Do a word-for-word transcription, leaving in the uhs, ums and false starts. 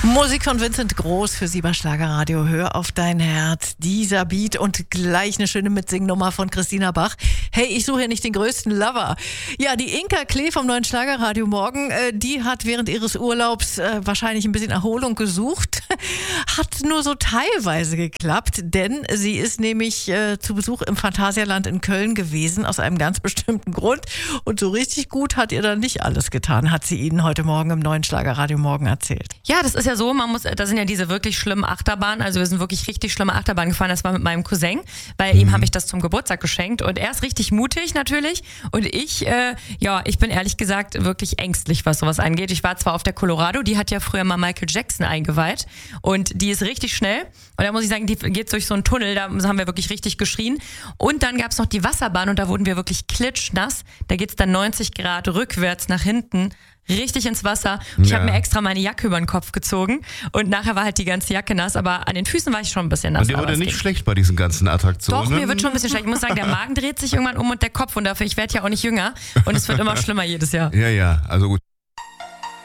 Musik von Vincent Groß für Sie bei Schlagerradio. Hör auf dein Herz. Dieser Beat und gleich eine schöne Mitsingnummer von Christina Bach. Hey, ich suche hier nicht den größten Lover. Ja, die Inka Klee vom neuen Schlagerradio morgen, äh, die hat während ihres Urlaubs äh, wahrscheinlich ein bisschen Erholung gesucht. Hat nur so teilweise geklappt, denn sie ist nämlich äh, zu Besuch im Phantasialand in Köln gewesen, aus einem ganz bestimmten Grund. Und so richtig gut hat ihr dann nicht alles getan, hat sie Ihnen heute Morgen im neuen Schlagerradio morgen erzählt. Ja, das ist ja so, man muss, da sind ja diese wirklich schlimmen Achterbahnen, also wir sind wirklich richtig schlimme Achterbahnen gefahren, das war mit meinem Cousin, bei mhm. ihm habe ich das zum Geburtstag geschenkt und er ist richtig mutig natürlich und ich, äh, ja, ich bin ehrlich gesagt wirklich ängstlich, was sowas angeht. Ich war zwar auf der Colorado, die hat ja früher mal Michael Jackson eingeweiht und die ist richtig schnell und da muss ich sagen, die geht durch so einen Tunnel, da haben wir wirklich richtig geschrien und dann gab's noch die Wasserbahn und da wurden wir wirklich klitschnass, da geht's dann neunzig Grad rückwärts nach hinten, richtig ins Wasser. Und ich ja. habe mir extra meine Jacke über den Kopf gezogen und nachher war halt die ganze Jacke nass, aber an den Füßen war ich schon ein bisschen nass. Und dir wurde nicht ging. schlecht bei diesen ganzen Attraktionen? Doch, mir wird schon ein bisschen schlecht. Ich muss sagen, der Magen dreht sich irgendwann um und der Kopf und dafür, ich werde ja auch nicht jünger und es wird immer schlimmer jedes Jahr. Ja, ja, also gut.